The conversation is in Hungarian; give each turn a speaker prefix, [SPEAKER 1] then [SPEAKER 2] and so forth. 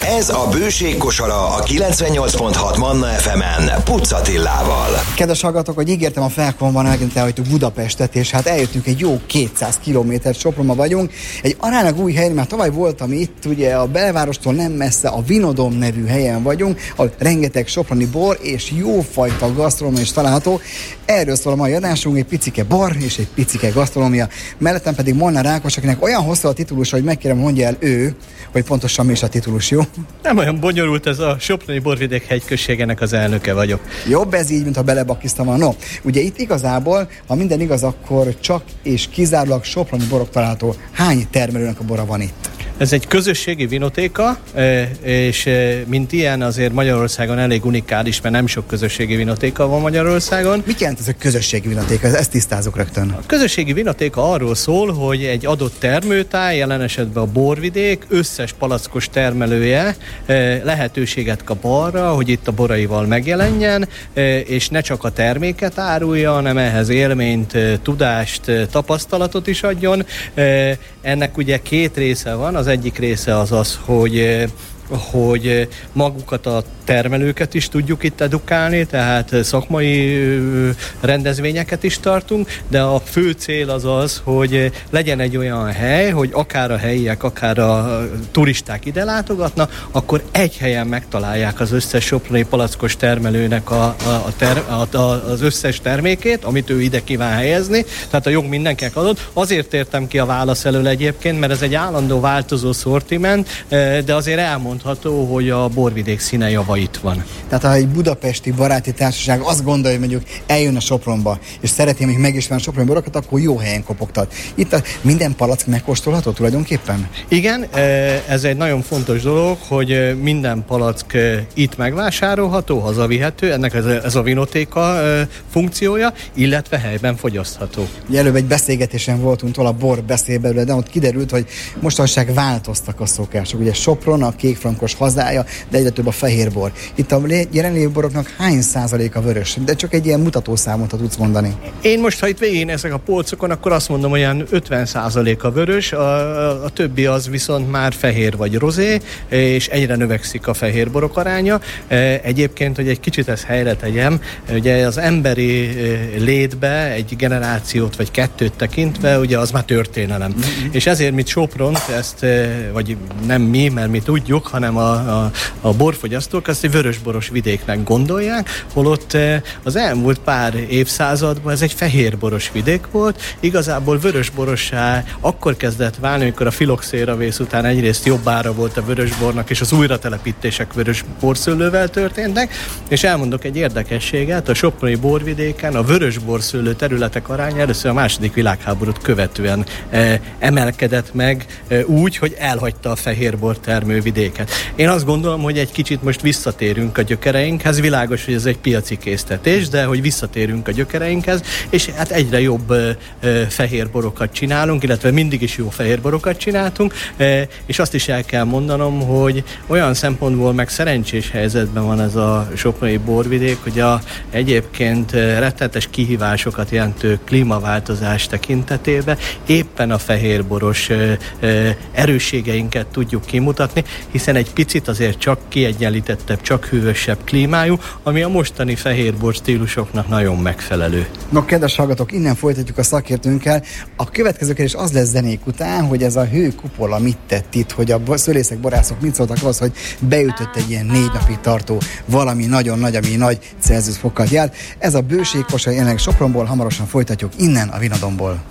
[SPEAKER 1] Ez a Bőség kosara a 98.6 Manna FM-en Pucz Attilával.
[SPEAKER 2] Kedves hallgatók, hogy ígértem a felkonban, megint elhagytuk Budapestet, és hát eljöttünk egy jó 200 kilométert, Sopronban vagyunk. Egy aránylag új helyen, mert tavaly voltam itt, ugye a belvárostól nem messze, a Vinodom nevű helyen vagyunk, ahol rengeteg soproni bor és jófajta gasztronómia is található. Erről szól a mai adásunk, egy picike bor és egy picike gasztronómia. Mellettem pedig Molnár Ákos, akinek olyan hosszú a titulusa, hogy megkérem, mondja el ő, hogy pontosan mi is a titulus, jó?
[SPEAKER 3] Nem olyan bonyolult, ez a Soproni Borvidék hegyközségének az elnöke vagyok.
[SPEAKER 2] Jobb ez így, mint ha belebakiztam volna. No, ugye itt igazából, ha minden igaz, akkor csak és kizárólag soproni borok található. Hány termelőnek a bora van itt?
[SPEAKER 3] Ez egy közösségi vinotéka, és mint ilyen azért Magyarországon elég unikális, mert nem sok közösségi vinotéka van Magyarországon.
[SPEAKER 2] Mit jelent ez a közösségi vinotéka? Ezt tisztázok rögtön.
[SPEAKER 3] A közösségi vinotéka arról szól, hogy egy adott termőtáj, jelen esetben a borvidék összes palackos termelője lehetőséget kap arra, hogy itt a boraival megjelenjen, és ne csak a terméket árulja, hanem ehhez élményt, tudást, tapasztalatot is adjon. Ennek ugye két része van. Az egyik része az, hogy magukat a termelőket is tudjuk itt edukálni, tehát szakmai rendezvényeket is tartunk, de a fő cél az, hogy legyen egy olyan hely, hogy akár a helyiek, akár a turisták ide látogatnak, akkor egy helyen megtalálják az összes soproni palackos termelőnek az összes termékét, amit ő ide kíván helyezni, tehát a jog mindenkinek adott. Azért értem ki a válasz elől egyébként, mert ez egy állandó változó szortiment, de azért elmondható, hogy a borvidék színe java itt van.
[SPEAKER 2] Tehát ha egy budapesti baráti társaság azt gondolja, hogy mondjuk eljön a Sopronba, és szeretném, hogy megismerni a soproni borokat, akkor jó helyen kopogtat. Itt minden palack megkóstolható tulajdonképpen?
[SPEAKER 3] Igen, ez egy nagyon fontos dolog, hogy minden palack itt megvásárolható, hazavihető, ennek ez a vinotéka funkciója, illetve helyben fogyasztható.
[SPEAKER 2] Előbb egy beszélgetésen voltunk, a bor beszél belőle, de ott kiderült, hogy mostanság változtak a szokások. Ugye Sopron a kékfrankos hazája, de egyre több a fehérbor. Itt a jelenlévő boroknak hány százaléka vörös? De csak egy ilyen mutatószámot tudsz mondani.
[SPEAKER 3] Én most, ha itt végignézek a polcokon, akkor azt mondom, hogy olyan 50%-a vörös, a többi az viszont már fehér vagy rozé, és egyre növekszik a fehérborok aránya. Egyébként, hogy egy kicsit ezt helyre tegyem, ugye az emberi létbe egy generációt vagy kettőt tekintve, ugye az már történelem. És ezért mi Sopront ezt, vagy nem mi, mert mi tudjuk, hanem a borfogyasztók ezt egy vörösboros vidéknek gondolják, holott az elmúlt pár évszázadban ez egy fehérboros vidék volt. Igazából vörösborossá akkor kezdett válni, amikor a filoxéravész után egyrészt jobb ára volt a vörösbornak, és az újratelepítések vörösborszőlővel történtek, és elmondok egy érdekességet, a soproni borvidéken a vörösborszőlő területek aránya először a második világháborút követően emelkedett meg úgy, hogy elhagyta a fehérbor termővidéket. Én azt gondolom, hogy egy kicsit most visszatérünk a gyökereinkhez, világos, hogy ez egy piaci késztetés, de hogy visszatérünk a gyökereinkhez, és hát egyre jobb fehérborokat csinálunk, illetve mindig is jó fehérborokat csináltunk, és azt is el kell mondanom, hogy olyan szempontból meg szerencsés helyzetben van ez a soproni borvidék, hogy egyébként rettenetes kihívásokat jelentő klímaváltozás tekintetében éppen a fehérboros erősségeinket tudjuk kimutatni, hiszen egy picit azért csak kiegyenlítettebb, csak hűvösebb klímájú, ami a mostani fehérbor stílusoknak nagyon megfelelő.
[SPEAKER 2] No, kedves hallgatók, innen folytatjuk a szakértőnkkel. A következő kérdés az lesz zenék után, hogy ez a hőkupola mit tett itt, hogy a szőlészek, borászok mit szóltak ahhoz, hogy beütött egy ilyen 4 napig tartó valami nagyon nagy, ami nagy Celsius fokkal jár. Ez a Bőség kosara jelenleg Sopronból, hamarosan folytatjuk innen a Vinodomból.